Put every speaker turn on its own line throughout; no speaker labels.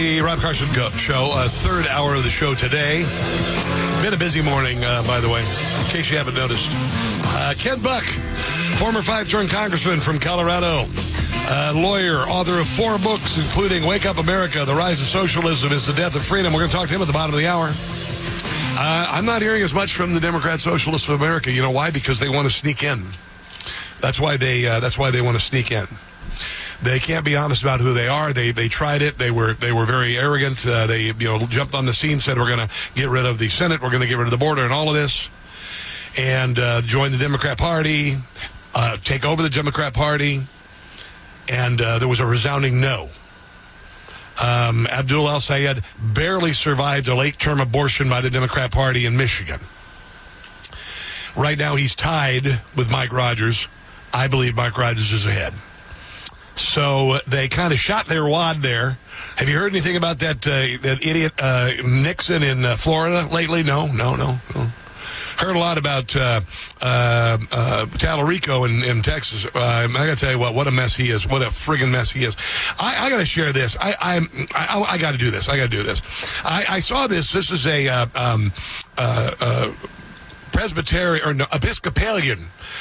The Rob Carson Show, third hour of the show today. Been a busy morning, by the way, in case you haven't noticed. Ken Buck, former 5-term congressman from Colorado, lawyer, author of 4 books, including Wake Up America, The Rise of Socialism is the Death of Freedom. We're going to talk to him at the bottom of the hour. I'm not hearing as much from the Democrat Socialists of America. You know why? Because they want to sneak in. That's why they want to sneak in. They can't be honest about who they are. They tried it. They were very arrogant. They jumped on the scene, said we're going to get rid of the Senate, we're going to get rid of the border, and all of this, and join the Democrat Party, take over the Democrat Party, and there was a resounding no. Abdul El-Sayed barely survived a late-term abortion by the Democrat Party in Michigan. Right now, he's tied with Mike Rogers. I believe Mike Rogers is ahead. So they kind of shot their wad there. Have you heard anything about that idiot Nixon in Florida lately? No. Heard a lot about Tallarico in Texas. I got to tell you what a mess he is. What a friggin' mess he is. I got to share this. I got to do this. I saw this. This is a Presbyterian or no, Episcopalian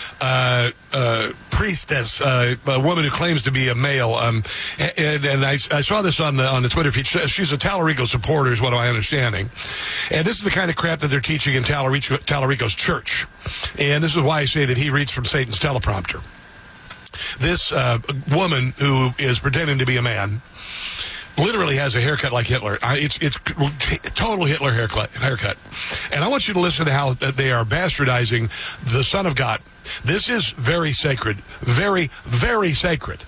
priestess, a woman who claims to be a male, and I saw this on the Twitter feed. She's a Tallarico supporter, is what I'm understanding, and this is the kind of crap that they're teaching in Tallarico's church, and this is why I say that he reads from Satan's teleprompter. This woman who is pretending to be a man literally has a haircut like Hitler. It's total Hitler haircut. And I want you to listen to how they are bastardizing the Son of God. This is very sacred. Very, very sacred.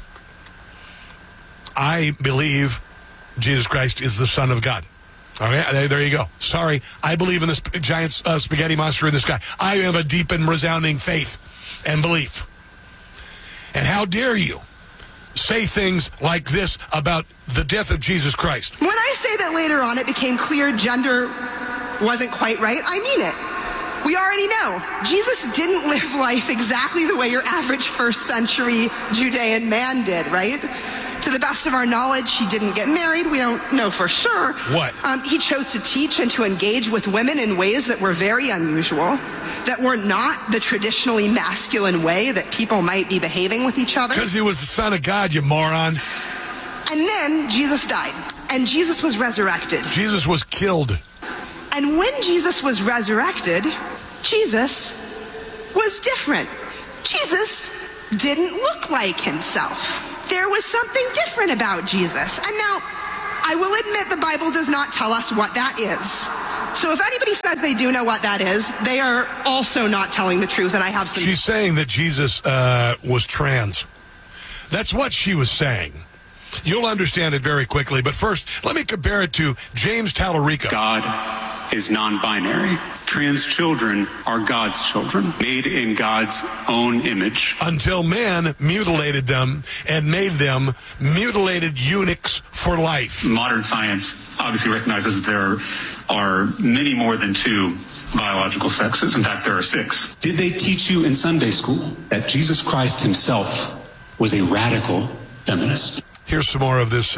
I believe Jesus Christ is the Son of God. Okay, there you go. Sorry, I believe in this giant spaghetti monster in the sky. I have a deep and resounding faith and belief. And how dare you say things like this about the death of Jesus Christ?
When I say that later on it became clear gender wasn't quite right, I mean it. We already know. Jesus didn't live life exactly the way your average first century Judean man did, right? To the best of our knowledge, he didn't get married. We don't know for sure.
What?
He chose to teach and to engage with women in ways that were very unusual, that were not the traditionally masculine way that people might be behaving with each other.
Because he was the Son of God, you moron.
And then Jesus died, and Jesus was resurrected.
Jesus was killed.
And when Jesus was resurrected, Jesus was different. Jesus didn't look like himself. There was something different about Jesus. And now, I will admit the Bible does not tell us what that is. So if anybody says they do know what that is, they are also not telling the truth, and I have some...
She's saying that Jesus was trans. That's what she was saying. You'll understand it very quickly, but first, let me compare it to James Tallarico.
God is non-binary. Trans children are God's children, made in God's own image.
Until man mutilated them and made them mutilated eunuchs for life.
Modern science obviously recognizes that there are many more than 2 biological sexes. In fact, there are 6.
Did they teach you in Sunday school that Jesus Christ himself was a radical feminist?
Here's some more of this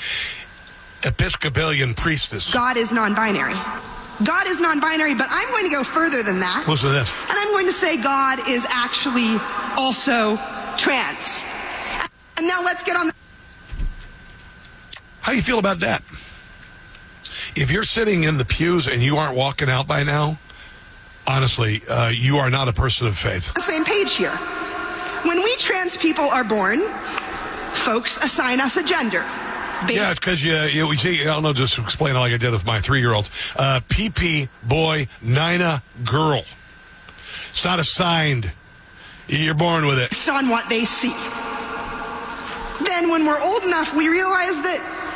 Episcopalian priestess.
God is non-binary. God is non-binary, but I'm going to go further than that.
Listen to this.
And I'm going to say God is actually also trans. And now let's get on the...
How do you feel about that? If you're sitting in the pews and you aren't walking out by now, honestly, you are not a person of faith.
On the same page here. When we trans people are born, folks assign us a gender.
Yeah, it's because we see, I don't know, just to explain it like I did with my 3-year-olds. PP, boy, Nina, girl. It's not assigned. You're born with it.
Based on what they see. Then when we're old enough, we realize that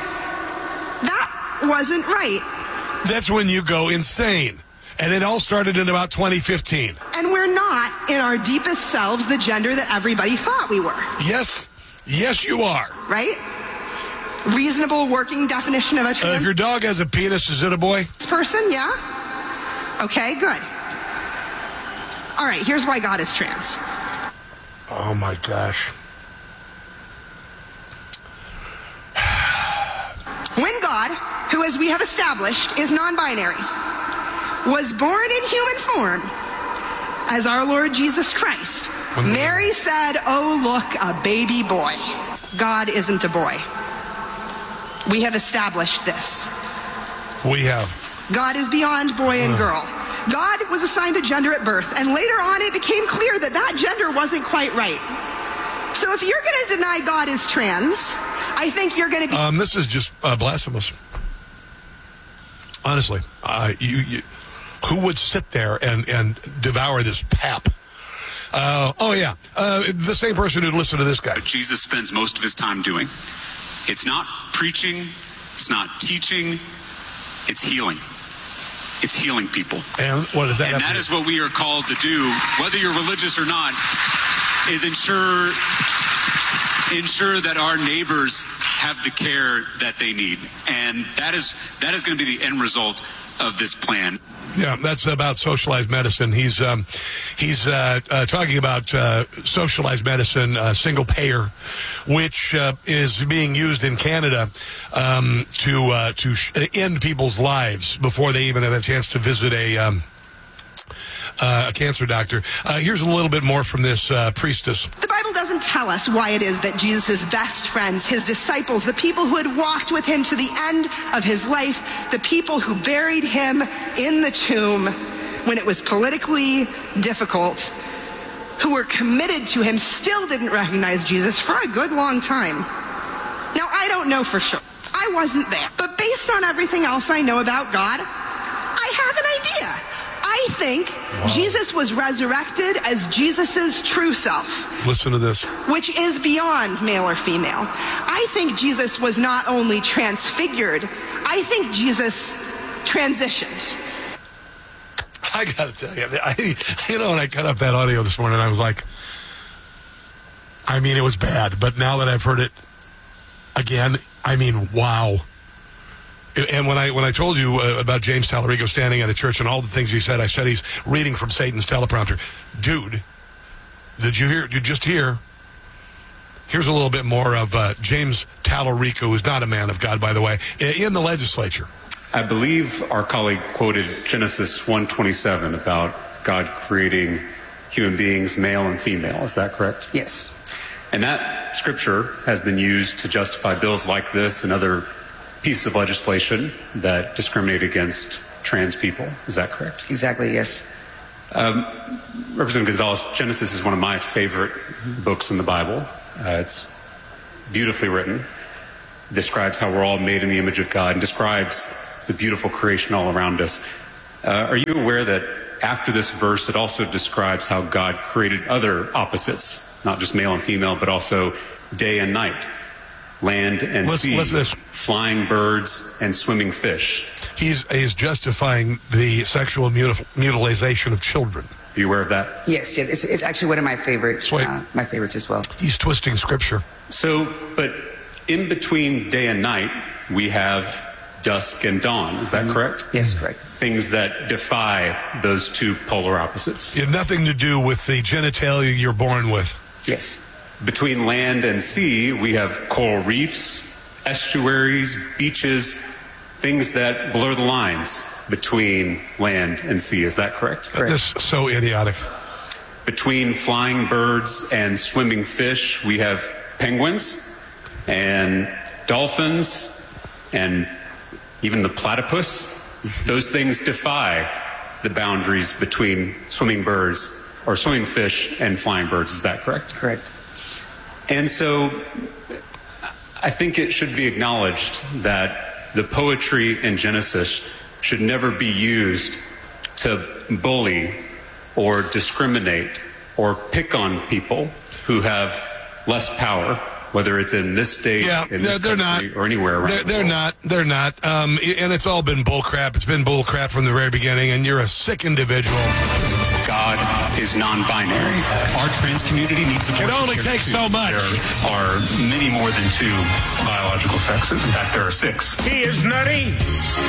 wasn't right.
That's when you go insane. And it all started in about 2015.
And we're not, in our deepest selves, the gender that everybody thought we were.
Yes, you are.
Right? Reasonable working definition of a trans...
if your dog has a penis, is it a boy?
Person, yeah? Okay, good. All right, here's why God is trans.
Oh, my gosh.
When God, who as we have established is non-binary, was born in human form as our Lord Jesus Christ, Mary said, "Oh, look, a baby boy." God isn't a boy. We have established this.
We have.
God is beyond boy and girl. God was assigned a gender at birth, and later on it became clear that that gender wasn't quite right. So if you're going to deny God is trans, I think you're going to be...
This is just blasphemous. Honestly, who would sit there and devour this pap? The same person who'd listen to this guy.
Jesus spends most of his time doing. It's not preaching, it's not teaching, it's healing. It's healing people.
And what does that
And that is what we are called to do, whether you're religious or not, is ensure that our neighbors have the care that they need. And that is going to be the end result of this plan.
Yeah, that's about socialized medicine. He's talking about socialized medicine, single payer, which is being used in Canada to end people's lives before they even have a chance to visit a cancer doctor. Here's a little bit more from this priestess.
The Bible doesn't tell us why it is that Jesus' best friends, his disciples, the people who had walked with him to the end of his life, the people who buried him in the tomb when it was politically difficult, who were committed to him, still didn't recognize Jesus for a good long time. Now, I don't know for sure. I wasn't there. But based on everything else I know about God, I have an idea. I think Jesus was resurrected as Jesus' true self.
Listen to this.
Which is beyond male or female. I think Jesus was not only transfigured, I think Jesus transitioned.
I got to tell you, when I cut up that audio this morning, I was like, it was bad. But now that I've heard it again, wow. And when I told you about James Tallarico standing at a church and all the things he said, I said he's reading from Satan's teleprompter. Dude, did you just hear? Here's a little bit more of James Tallarico, who's not a man of God, by the way, in the legislature.
I believe our colleague quoted Genesis 1:27 about God creating human beings, male and female. Is that correct?
Yes.
And that scripture has been used to justify bills like this and other pieces of legislation that discriminate against trans people. Is that correct?
Exactly, yes.
Representative Gonzalez, Genesis is one of my favorite books in the Bible. It's beautifully written, describes how we're all made in the image of God, and describes the beautiful creation all around us. Are you aware that after this verse, it also describes how God created other opposites, not just male and female, but also day and night, land and sea, flying birds and swimming fish?
He's justifying the sexual mutilation of children.
Are you aware of that?
Yes. It's actually one of my favorites as well.
He's twisting scripture.
So, but in between day and night, we have dusk and dawn. Is that correct?
Yes, correct.
Things that defy those two polar opposites.
You have nothing to do with the genitalia you're born with.
Yes.
Between land and sea, we have coral reefs, estuaries, beaches, things that blur the lines between land and sea. Is that correct?
Correct.
This is so idiotic.
Between flying birds and swimming fish, we have penguins and dolphins and even the platypus. Those things defy the boundaries between swimming birds or swimming fish and flying birds. Is that correct?
Correct.
And so I think it should be acknowledged that the poetry in Genesis should never be used to bully or discriminate or pick on people who have less power, whether it's in this state, in this country, or anywhere around the world.
They're not. And it's all been bullcrap. It's been bullcrap from the very beginning, and you're a sick individual.
God is non-binary. Our trans community needs abortion.
It only takes so much.
There are many more than two biological sexes. In fact, there are 6.
He is nutty.